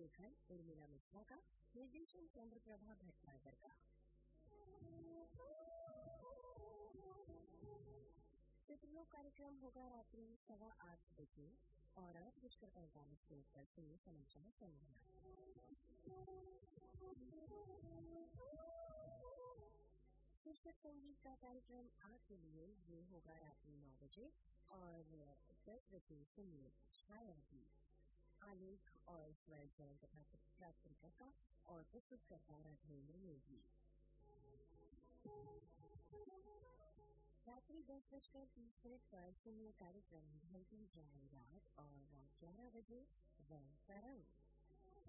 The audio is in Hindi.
लेखन उर्मिला मिश्रा का, निर्देशन चंद्रप्रभा भटनागर का। चित्रलोक कार्यक्रम होगा रात्रि 8:15 बजे और 8:45 पर सुनिए समाचार शिक्षक संगीत का कार्यक्रम आपके लिए ये होगा रात्रि 9 बजे और 10 बजे सुनिए छाया गीत। आलेख और स्वर चयन तथा प्राप्तकर्ता और प्रस्तुतकर्ता राघवेंद्र नेगी। रात्रि 10:30 पर सुनिए कार्यक्रम ढलती जाए रात और रात 11 बजे वह तरंग।